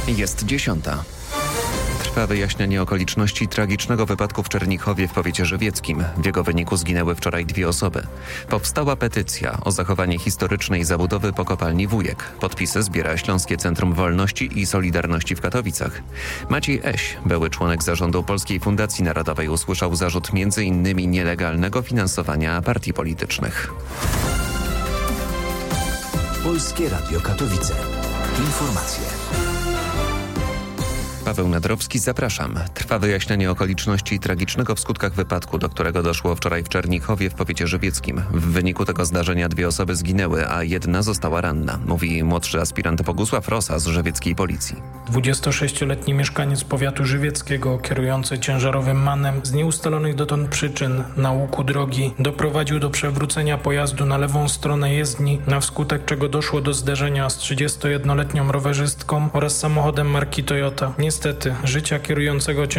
Jest 10. Trwa wyjaśnianie okoliczności tragicznego wypadku w Czernichowie w powiecie żywieckim. W jego wyniku zginęły wczoraj 2 osoby. Powstała petycja o zachowanie historycznej zabudowy po kopalni Wujek. Podpisy zbiera Śląskie Centrum Wolności i Solidarności w Katowicach. Maciej Eś, były członek zarządu Polskiej Fundacji Narodowej, usłyszał zarzut m.in. nielegalnego finansowania partii politycznych. Polskie Radio Katowice. Informacje. Paweł Nadrowski, zapraszam. Trwa wyjaśnianie okoliczności tragicznego w skutkach wypadku, do którego doszło wczoraj w Czernichowie w powiecie żywieckim. W wyniku tego zdarzenia 2 osoby zginęły, a 1 została ranna, mówi młodszy aspirant Bogusław Rosa z żywieckiej policji. 26-letni mieszkaniec powiatu żywieckiego, kierujący ciężarowym MAN-em z nieustalonych dotąd przyczyn na łuku drogi doprowadził do przewrócenia pojazdu na lewą stronę jezdni, na wskutek czego doszło do zderzenia z 31-letnią rowerzystką oraz samochodem marki Toyota. Niestety, życia kierującego